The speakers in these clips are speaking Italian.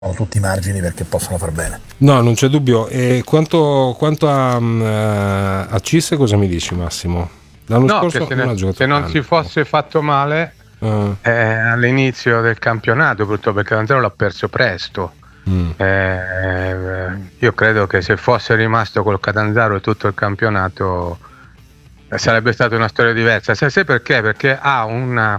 tutti i margini perché possono far bene. No, non c'è dubbio. E quanto a Cisse, cosa mi dici, Massimo? L'anno scorso che non ha giocato se non tanto. si fosse fatto male all'inizio del campionato, purtroppo, perché Catanzaro l'ha perso presto. Io credo che se fosse rimasto col Catanzaro tutto il campionato sarebbe stata una storia diversa. Sai perché? Perché ha una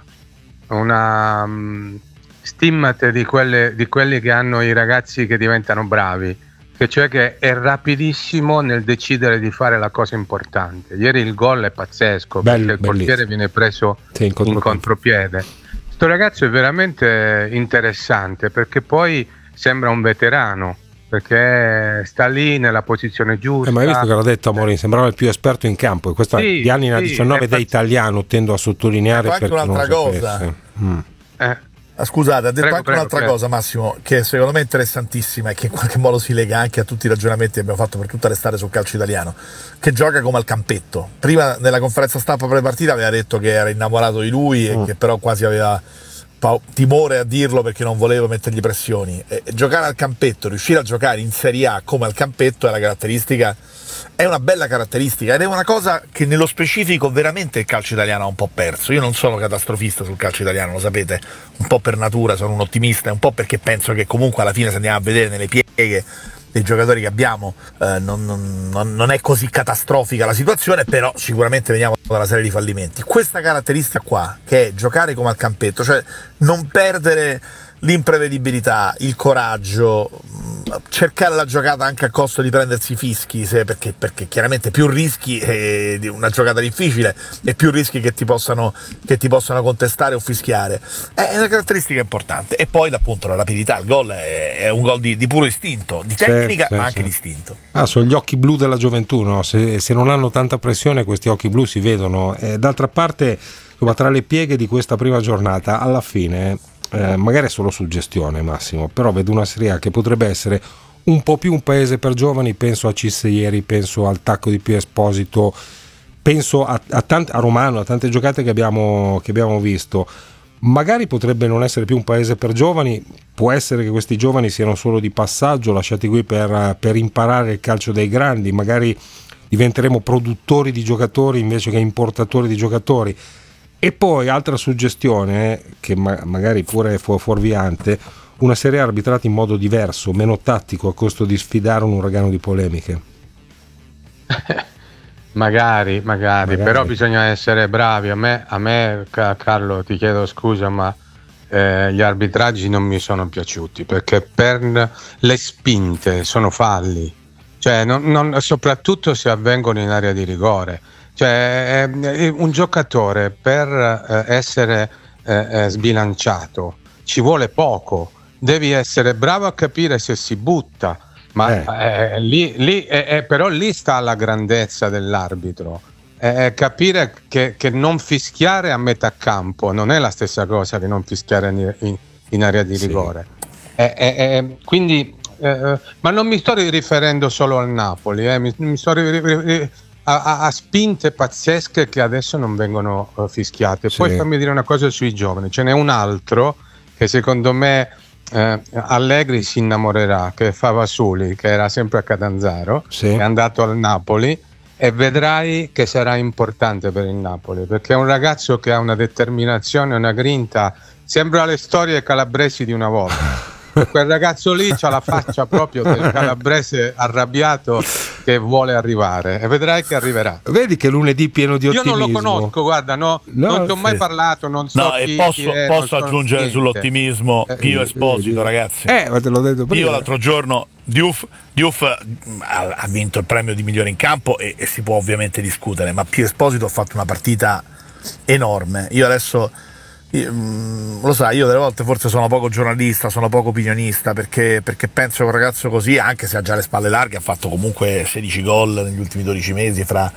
stimmate di quelli che hanno i ragazzi che diventano bravi, che cioè che è rapidissimo nel decidere di fare la cosa importante. Ieri il gol è pazzesco, perché il portiere viene preso in contropiede. Sto ragazzo è veramente interessante, perché poi sembra un veterano, perché sta lì nella posizione giusta. Ma hai visto che l'ha detto Amorim, sembrava il più esperto in campo, e questa gli anni nella 19 da italiano, tendo a sottolineare anche perché un'altra cosa. Scusate, ha detto anche un'altra cosa, Massimo, che secondo me è interessantissima e che in qualche modo si lega anche a tutti i ragionamenti che abbiamo fatto per tutta l'estate sul calcio italiano, che gioca come al campetto. Prima nella conferenza stampa pre-partita aveva detto che era innamorato di lui e che però quasi aveva timore a dirlo perché non volevo mettergli pressioni. Giocare al campetto, riuscire a giocare in Serie A come al campetto è una bella caratteristica ed è una cosa che nello specifico veramente il calcio italiano ha un po' perso. Io non sono catastrofista sul calcio italiano, lo sapete, un po' per natura sono un ottimista e un po' perché penso che comunque alla fine, se andiamo a vedere nelle pieghe dei giocatori che abbiamo, non è così catastrofica la situazione, però sicuramente veniamo dalla serie di fallimenti. Questa caratteristica qua, che è giocare come al campetto, cioè non perdere l'imprevedibilità, il coraggio, cercare la giocata anche a costo di prendersi fischi, perché chiaramente più rischi di una giocata difficile e più rischi che ti possano contestare o fischiare, è una caratteristica importante. E poi appunto la rapidità, il gol è un gol di puro istinto, di tecnica, ma anche di istinto. Sono gli occhi blu della gioventù, no? Se non hanno tanta pressione, questi occhi blu si vedono. D'altra parte, tra le pieghe di questa prima giornata, alla fine magari è solo suggestione, Massimo, però vedo una Serie A che potrebbe essere un po' più un paese per giovani. Penso a Cisse ieri, penso al tacco di Pio Esposito, penso a Romano, a tante giocate che abbiamo visto. Magari potrebbe non essere più un paese per giovani, può essere che questi giovani siano solo di passaggio, lasciati qui per imparare il calcio dei grandi, magari diventeremo produttori di giocatori invece che importatori di giocatori. E poi altra suggestione, che magari pure è fuorviante, una Serie A arbitrata in modo diverso, meno tattico, a costo di sfidare un uragano di polemiche. Magari, però bisogna essere bravi. A me, Carlo, ti chiedo scusa, ma gli arbitraggi non mi sono piaciuti, perché per le spinte sono falli, cioè soprattutto se avvengono in area di rigore. Cioè, un giocatore per essere sbilanciato ci vuole poco, devi essere bravo a capire se si butta, ma però lì sta la grandezza dell'arbitro, capire che non fischiare a metà campo non è la stessa cosa che non fischiare in area di rigore. Quindi, ma non mi sto riferendo solo al Napoli, mi sto riferendo a spinte pazzesche che adesso non vengono fischiate. Poi fammi dire una cosa sui giovani, ce n'è un altro che secondo me Allegri si innamorerà, che è Favasuli, che era sempre a Catanzaro, è andato al Napoli, e vedrai che sarà importante per il Napoli, perché è un ragazzo che ha una determinazione, una grinta, sembra le storie calabresi di una volta. Quel ragazzo lì c'ha la faccia proprio del calabrese arrabbiato che vuole arrivare, e vedrai che arriverà. Vedi che lunedì pieno di ottimismo. Io non lo conosco, guarda, non ti ho mai parlato, non so chi è, posso aggiungere sull'ottimismo Pio Esposito, ragazzi. Te l'ho detto prima. Io l'altro giorno Diouf ha vinto il premio di migliore in campo e si può ovviamente discutere, ma Pio Esposito ha fatto una partita enorme. Io adesso lo sai, io delle volte forse sono poco giornalista, sono poco opinionista, perché penso che un ragazzo così, anche se ha già le spalle larghe, ha fatto comunque 16 gol negli ultimi 12 mesi fra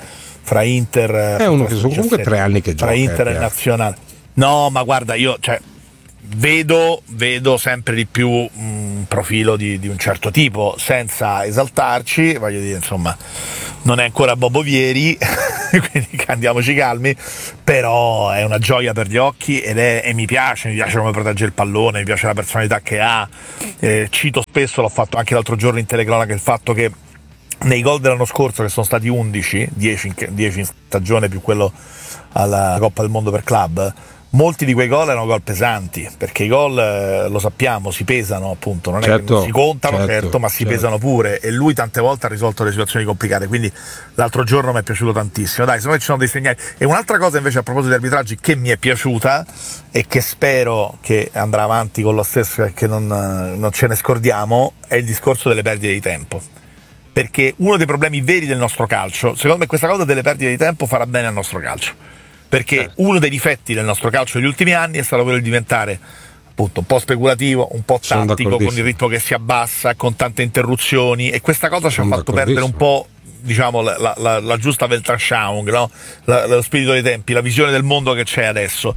Inter, è uno che sono comunque 3 anni che gioca, fra Inter e Nazionale. No, ma guarda, io vedo sempre di più un profilo di un certo tipo, senza esaltarci, voglio dire, insomma, non è ancora Bobo Vieri, quindi andiamoci calmi, però è una gioia per gli occhi e mi piace come protegge il pallone, mi piace la personalità che ha. Cito spesso, l'ho fatto anche l'altro giorno in telecronaca, il fatto che nei gol dell'anno scorso, che sono stati 11, 10 in stagione più quello alla Coppa del Mondo per club, molti di quei gol erano gol pesanti, perché i gol, lo sappiamo, si pesano, appunto, non è che non si contano, certo, ma si pesano pure, e lui tante volte ha risolto le situazioni complicate, quindi l'altro giorno mi è piaciuto tantissimo. Dai, secondo me ci sono dei segnali. E un'altra cosa invece a proposito di arbitraggi che mi è piaciuta e che spero che andrà avanti con lo stesso e che non ce ne scordiamo, è il discorso delle perdite di tempo. Perché uno dei problemi veri del nostro calcio, secondo me questa cosa delle perdite di tempo farà bene al nostro calcio, perché uno dei difetti del nostro calcio negli ultimi anni è stato quello di diventare appunto un po' speculativo, un po' tattico, con il ritmo che si abbassa, con tante interruzioni, e questa cosa ci ha fatto perdere un po', diciamo, la giusta Weltanschauung, no? Lo spirito dei tempi, la visione del mondo che c'è adesso.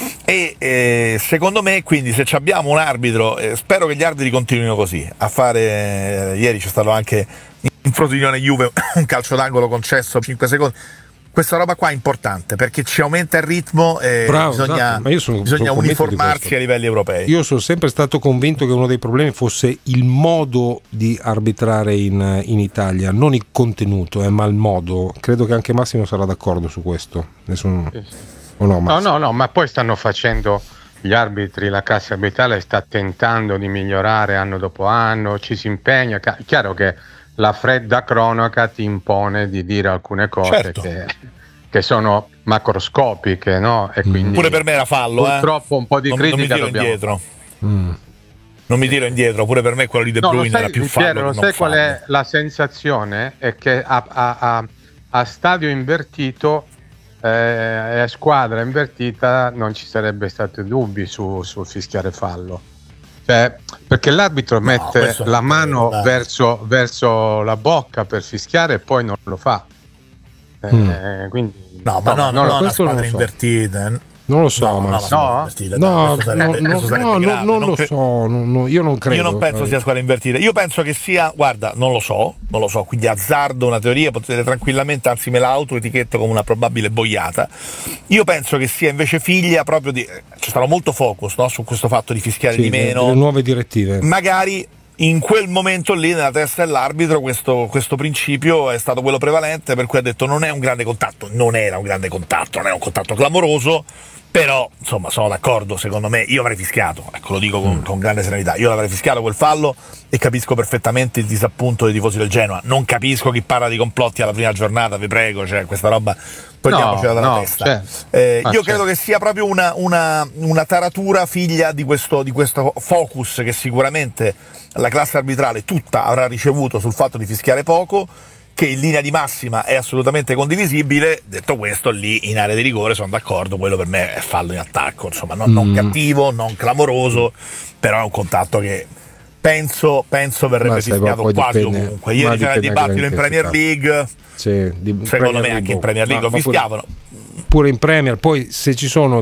E secondo me, quindi, se abbiamo un arbitro, spero che gli arbitri continuino così a fare. Ieri c'è stato anche in Frosinone Juve un calcio d'angolo concesso 5 secondi. Questa roba qua è importante perché ci aumenta il ritmo e bisogna uniformarsi a livelli europei. Io sono sempre stato convinto che uno dei problemi fosse il modo di arbitrare in Italia, non il contenuto, ma il modo. Credo che anche Massimo sarà d'accordo su questo. No, ma poi stanno facendo gli arbitri, la classe arbitrale sta tentando di migliorare anno dopo anno, ci si impegna. Chiaro che la fredda cronaca ti impone di dire alcune cose, certo, che sono macroscopiche, no? E quindi pure per me era fallo. Purtroppo un po' di critica non mi tiro indietro. Non mi tiro indietro, pure per me quello di De Bruyne era più fallo. Lo sai qual è la sensazione? È che a stadio invertito, squadra invertita, non ci sarebbe stato dubbi sul fischiare fallo. Perché l'arbitro mette la mano verso la bocca per fischiare e poi non lo fa. Quindi non una squadra invertita. Non lo so, ma io non credo. Io non penso sia squadra invertita. Io penso che sia, guarda, non lo so, quindi azzardo una teoria, potete tranquillamente, anzi me la autoetichetto come una probabile boiata. Io penso che sia invece figlia proprio di, c'è stato molto focus, no, su questo fatto di fischiare di meno, le nuove direttive. Magari in quel momento lì nella testa dell'arbitro questo principio è stato quello prevalente, per cui ha detto non è un grande contatto, non era un grande contatto, non è un contatto clamoroso, però insomma sono d'accordo, secondo me io avrei fischiato, ecco, lo dico con grande serenità, io l'avrei fischiato quel fallo, e capisco perfettamente il disappunto dei tifosi del Genoa, non capisco chi parla di complotti alla prima giornata, vi prego, cioè questa roba togliamocela dalla testa. Io credo che sia proprio una taratura figlia di questo focus che sicuramente la classe arbitrale tutta avrà ricevuto sul fatto di fischiare poco, che in linea di massima è assolutamente condivisibile. Detto questo, lì in area di rigore sono d'accordo, quello per me è fallo in attacco, insomma, non cattivo, non clamoroso, però è un contatto che penso verrebbe fischiato quasi ovunque. Ieri c'era il dibattito in Premier League, secondo me anche in Premier League lo fischiavano. Pure in Premier, poi se ci sono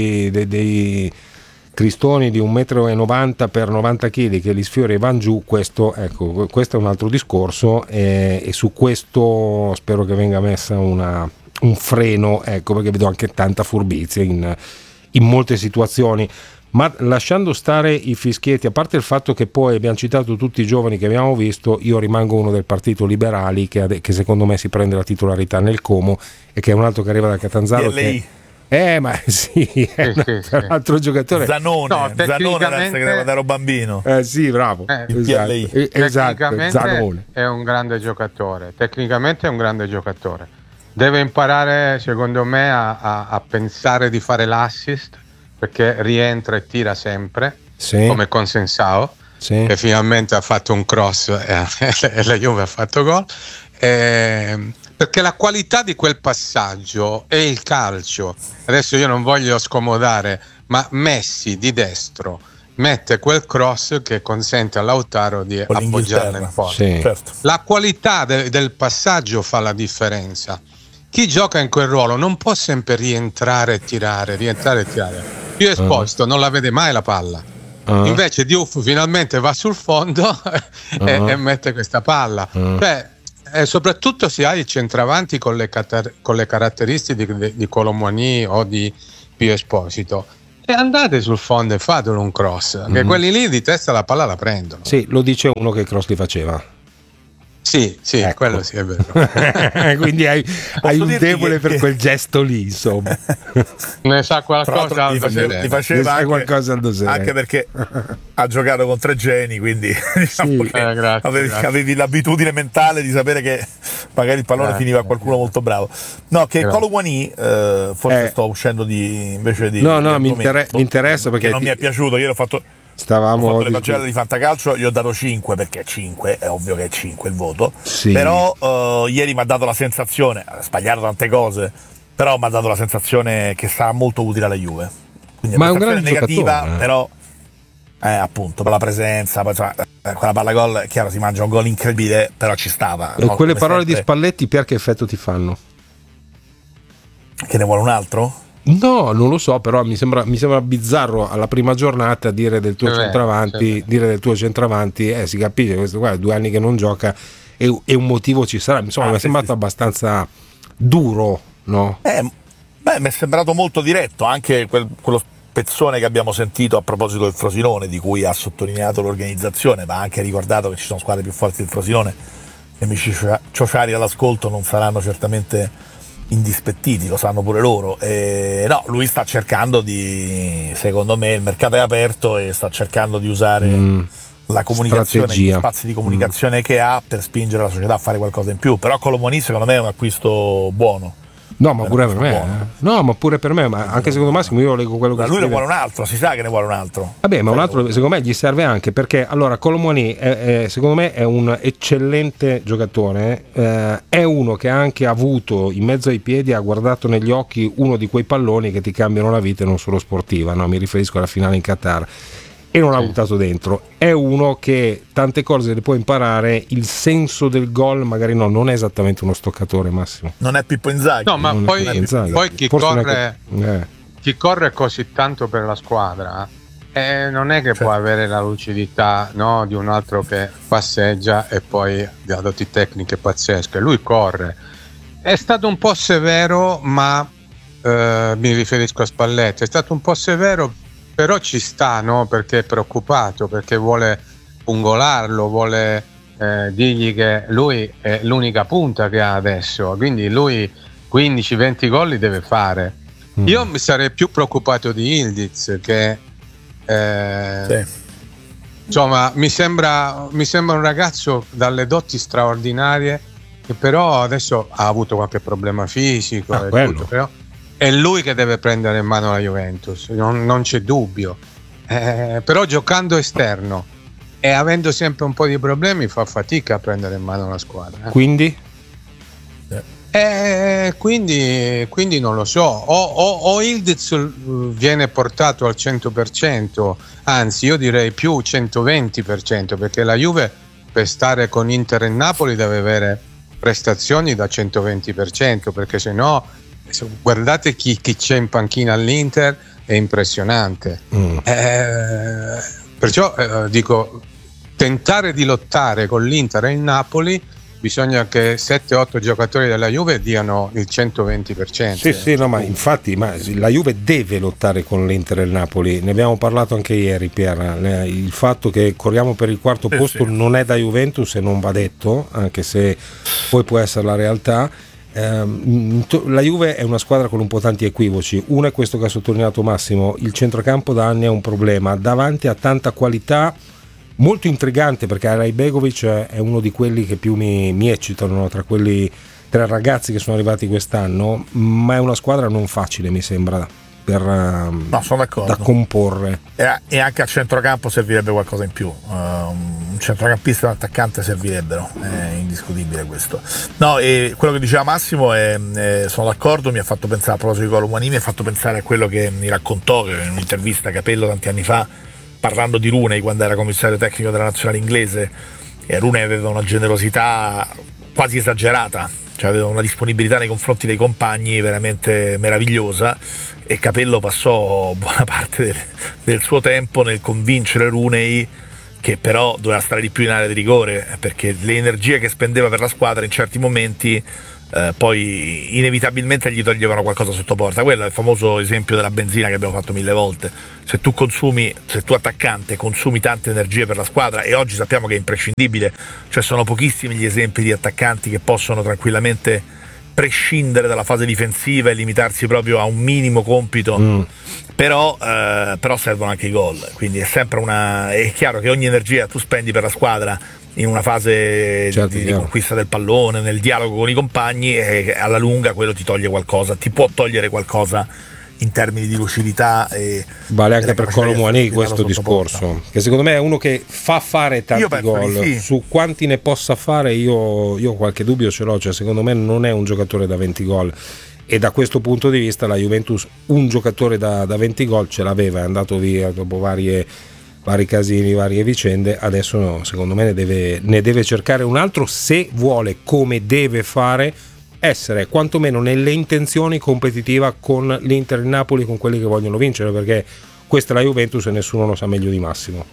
dei cristoni di 1,90 m per 90 kg che li sfiori e van giù, questo è un altro discorso, e su questo spero che venga messa un freno, perché vedo anche tanta furbizia in molte situazioni. Ma lasciando stare i fischietti, a parte il fatto che poi abbiamo citato tutti i giovani che abbiamo visto, io rimango uno del Partito Liberali che secondo me si prende la titolarità nel Como, e che è un altro che arriva da Catanzaro, ma sì, un altro giocatore. Zanone quando ero bambino. Sì, bravo. Tecnicamente Zanone è un grande giocatore. Tecnicamente è un grande giocatore. Deve imparare, secondo me, a pensare di fare l'assist, perché rientra e tira sempre, come Consensao, che finalmente ha fatto un cross e la Juve ha fatto gol. Perché la qualità di quel passaggio e il calcio, adesso io non voglio scomodare, ma Messi di destro mette quel cross che consente a Lautaro di appoggiarla in porta. Certo. La qualità del passaggio fa la differenza. chi gioca in quel ruolo non può sempre rientrare e tirare. Più esposto non la vede mai la palla. Invece Diouf finalmente va sul fondo e mette questa palla. Cioè, soprattutto se hai il centravanti con le caratteristiche di Kolo Muani o di Pio Esposito, e andate sul fondo e fatelo un cross, che quelli lì di testa la palla la prendono. Sì, lo dice uno che cross li faceva. Sì, ecco. Quello sì è vero. Quindi hai un debole per quel gesto lì, insomma. Ne sa qualcosa li faceva anche, qualcosa anche perché ha giocato con 3 geni, quindi diciamo che avevi l'abitudine mentale di sapere che magari il pallone finiva a qualcuno molto bravo. No, che Kolo Muani forse sto uscendo invece di no, mi interessa perché non mi è piaciuto. Io l'ho fatto. Stavamo le pagelle di Fantacalcio, gli ho dato 5 perché 5 è ovvio che è 5 il voto, sì. Però ieri mi ha dato la sensazione, ha sbagliato tante cose, però mi ha dato la sensazione che sarà molto utile alla Juve. Quindi ma è un grande negativa, giocatore. Però appunto per la presenza, quella palla gol, è chiaro, si mangia un gol incredibile, però ci stava. E quelle parole sempre di Spalletti per che effetto ti fanno? Che ne vuole un altro? No, non lo so, però mi sembra bizzarro alla prima giornata dire del tuo centravanti, si capisce, questo qua è 2 anni che non gioca e un motivo ci sarà. Insomma, mi è sembrato abbastanza duro, no? Mi è sembrato molto diretto, anche quello spezzone che abbiamo sentito a proposito del Frosinone, di cui ha sottolineato l'organizzazione, ma ha anche ricordato che ci sono squadre più forti del Frosinone. Gli amici ciociari all'ascolto non saranno certamente indispettiti, lo sanno pure loro. No, lui sta cercando secondo me il mercato è aperto e sta cercando di usare la comunicazione, gli spazi di comunicazione che ha per spingere la società a fare qualcosa in più. Però Kolo Muani secondo me è un acquisto buono. No, ma pure per me. No, ma pure per me, ma anche secondo Massimo io leggo quello che lui ne vuole un altro, si sa che ne vuole un altro. Vabbè, ma un altro secondo me gli serve anche perché allora Kolo Muani secondo me è un eccellente giocatore, è uno che ha anche avuto in mezzo ai piedi, ha guardato negli occhi uno di quei palloni che ti cambiano la vita e non solo sportiva, no? Mi riferisco alla finale in Qatar. E non ha buttato dentro. È uno che tante cose le può imparare, il senso del gol magari non è esattamente uno stoccatore, Massimo. Non è Pippo Inzaghi. No, ma poi chi corre così tanto per la squadra non è che può avere la lucidità, no, di un altro che passeggia e poi ha doti tecniche pazzesche. Lui corre. È stato un po' severo, ma mi riferisco a Spalletti, è stato un po' severo, però ci sta, no? Perché è preoccupato, perché vuole pungolarlo, vuole dirgli che lui è l'unica punta che ha adesso, quindi lui 15-20 gol li deve fare. Io mi sarei più preoccupato di Ildiz, che insomma mi sembra un ragazzo dalle doti straordinarie, che però adesso ha avuto qualche problema fisico e tutto, però è lui che deve prendere in mano la Juventus, non c'è dubbio. Però giocando esterno e avendo sempre un po' di problemi fa fatica a prendere in mano la squadra. Quindi non lo so. O Ildiz viene portato al 100%, anzi io direi più 120%, perché la Juve per stare con Inter e Napoli deve avere prestazioni da 120%, perché se no guardate chi c'è in panchina all'Inter, è impressionante. Perciò dico, tentare di lottare con l'Inter e il Napoli bisogna che 7-8 giocatori della Juve diano il 120%. Sì, no, ma infatti la Juve deve lottare con l'Inter e il Napoli, ne abbiamo parlato anche ieri, Pier. Il fatto che corriamo per il quarto posto non è da Juventus e non va detto, anche se poi può essere la realtà. La Juve è una squadra con un po' tanti equivoci. Uno è questo che ha sottolineato Massimo: il centrocampo da anni è un problema, davanti a tanta qualità, molto intrigante, perché Rajbegovic è uno di quelli che più mi eccitano tra quelli 3 ragazzi che sono arrivati quest'anno, ma è una squadra non facile, mi sembra, sono d'accordo, da comporre, e anche a centrocampo servirebbe qualcosa in più. Un centrocampista e un attaccante servirebbero, è indiscutibile questo. No, e quello che diceva Massimo sono d'accordo, mi ha fatto pensare, a proposito di Kolo Muani, mi ha fatto pensare a quello che mi raccontò in un'intervista a Capello tanti anni fa, parlando di Rooney quando era commissario tecnico della nazionale inglese, e Rooney aveva una generosità quasi esagerata cioè aveva una disponibilità nei confronti dei compagni veramente meravigliosa, e Capello passò buona parte del suo tempo nel convincere Rooney, che però doveva stare di più in area di rigore, perché le energie che spendeva per la squadra in certi momenti poi inevitabilmente gli toglievano qualcosa sotto porta. Quello è il famoso esempio della benzina che abbiamo fatto 1000 volte. Se tu attaccante consumi tante energie per la squadra, e oggi sappiamo che è imprescindibile, cioè sono pochissimi gli esempi di attaccanti che possono tranquillamente prescindere dalla fase difensiva e limitarsi proprio a un minimo compito, però servono anche i gol, quindi è chiaro che ogni energia tu spendi per la squadra in una fase di conquista del pallone, nel dialogo con i compagni, e alla lunga quello ti toglie qualcosa, ti può togliere qualcosa in termini di lucidità. Vale anche per Kolo Muani questo discorso, che secondo me è uno che fa fare tanti gol. Sì. Su quanti ne possa fare io qualche dubbio ce l'ho, cioè secondo me non è un giocatore da 20 gol, e da questo punto di vista la Juventus un giocatore da 20 gol ce l'aveva, è andato via dopo vari casini, varie vicende. Adesso secondo me ne deve cercare un altro, se vuole, come deve fare, essere quantomeno nelle intenzioni competitiva con l'Inter, il Napoli, con quelli che vogliono vincere, perché questa è la Juventus e nessuno lo sa meglio di Massimo.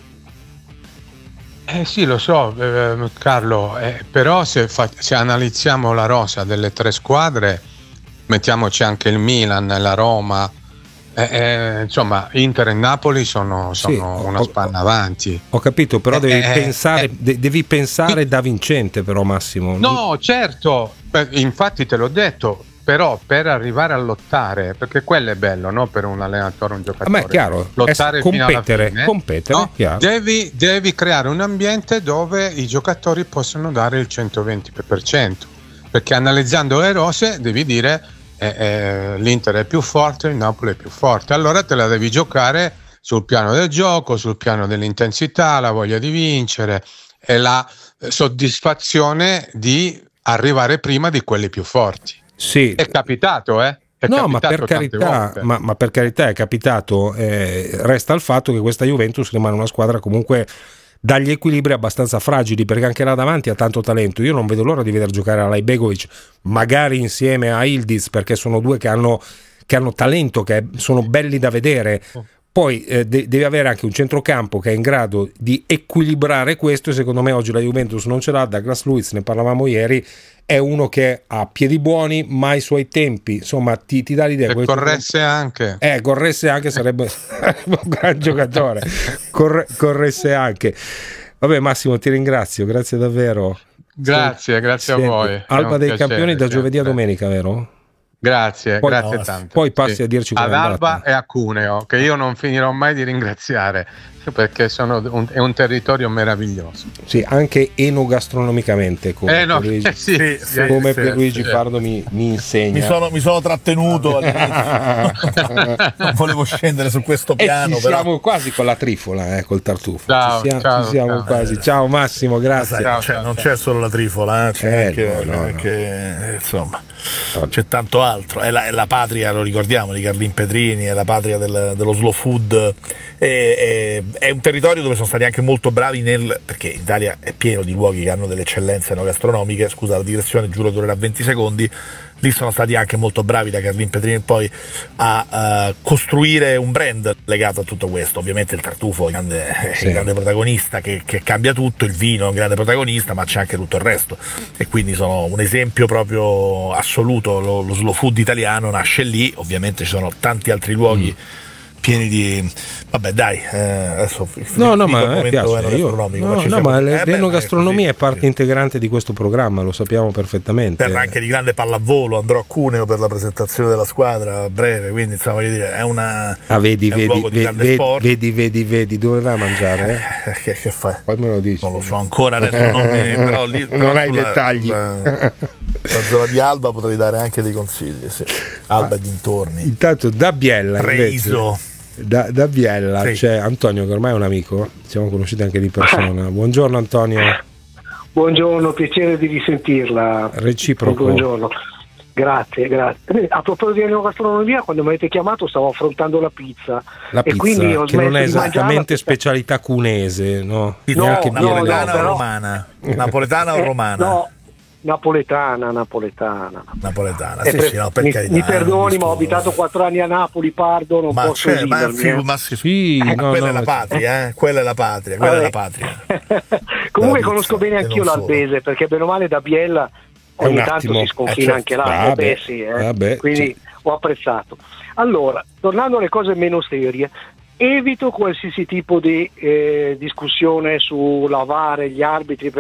Sì, lo so, Carlo, però se analizziamo la rosa delle tre squadre, mettiamoci anche il Milan, la Roma, insomma Inter e Napoli sono una spanna avanti. Ho capito, però devi pensare da vincente, però Massimo. No, certo, infatti te l'ho detto, però per arrivare a lottare, perché quello è bello, no? Per un allenatore, un giocatore. Ma è chiaro, lottare fino alla fine, competere, no? chiaro. Devi creare un ambiente dove i giocatori possono dare il 120%, perché analizzando le rose devi dire l'Inter è più forte, il Napoli è più forte, allora te la devi giocare sul piano del gioco, sul piano dell'intensità, la voglia di vincere e la soddisfazione di arrivare prima di quelli più forti. Sì. È capitato, ma per carità è capitato. Resta il fatto che questa Juventus rimane una squadra comunque dagli equilibri abbastanza fragili, perché anche là davanti ha tanto talento. Io non vedo l'ora di vedere giocare a Lajbegovic, magari insieme a Ildiz, perché sono due che hanno talento, che sono belli da vedere. Poi devi avere anche un centrocampo che è in grado di equilibrare questo, e secondo me oggi la Juventus non ce l'ha. Douglas Luiz, ne parlavamo ieri, è uno che ha piedi buoni ma ai suoi tempi, insomma ti dà l'idea. Se corresse anche sarebbe un gran giocatore. Corresse anche. Vabbè Massimo, ti ringrazio, grazie davvero. Grazie a voi. Alba dei Campioni da giovedì a domenica, vero? Grazie tanto. Poi passi a dirci ad Alba e a Cuneo, che io non finirò mai di ringraziare, perché è un territorio meraviglioso. Sì, anche enogastronomicamente, come Pierluigi Pardo mi insegna. Mi sono trattenuto non volevo scendere su questo piano, ci siamo quasi con la trifola, col tartufo. Ciao, ci siamo quasi. Ciao Massimo, grazie. Non c'è solo la trifola, c'è anche insomma, c'è tanto altro. È la patria, lo ricordiamo, di Carlin Petrini, è la patria dello slow food. È un territorio dove sono stati anche molto bravi perché in Italia è pieno di luoghi che hanno delle eccellenze enogastronomiche. Scusa la digressione, giuro durerà 20 secondi. Lì sono stati anche molto bravi da Carlin Petrini poi a costruire un brand legato a tutto questo. Ovviamente il tartufo è il grande protagonista che cambia tutto, il vino è un grande protagonista, ma c'è anche tutto il resto, e quindi sono un esempio proprio assoluto. Lo slow food italiano nasce lì. Ovviamente ci sono tanti altri luoghi pieni di adesso ma piace. Ma l'enogastronomia è parte integrante di questo programma, lo sappiamo perfettamente. Terra anche di grande pallavolo, andrò a Cuneo per la presentazione della squadra a breve, quindi insomma, voglio dire, è una vedi dove vai a mangiare? Che fai? Poi me lo dici. Non lo so ancora adesso, però lì non hai dettagli. La zona di Alba potrei dare anche dei consigli, Alba e dintorni. Intanto da Biella Reiso. Da Biella c'è Antonio, che ormai è un amico, siamo conosciuti anche di persona. Buongiorno Antonio. Buongiorno, piacere di risentirla. Reciproco. Buongiorno, grazie. A proposito di enogastronomia, quando mi avete chiamato stavo affrontando la pizza e quindi ho che non è esattamente specialità cunese, no? Napoletana o romana? Napoletana o romana? Napoletana. Sì, no, per carità, mi perdoni, ma ho abitato 4 anni a Napoli, Pardo, non posso esimermi. Quella è la patria, quella è la patria. Comunque conosco bene anch'io l'Albese, perché bene o male da Biella ogni tanto si sconfina anche là. Quindi ho apprezzato. Allora, tornando alle cose meno serie, evito qualsiasi tipo di discussione sulla VAR e gli arbitri,